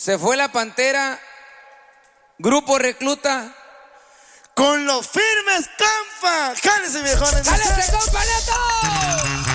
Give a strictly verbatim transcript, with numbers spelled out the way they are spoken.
Se fue la Pantera, Grupo Recluta. Con los firmes, compa. ¡Jálese, viejones! ¡Jálese, compa, Neto!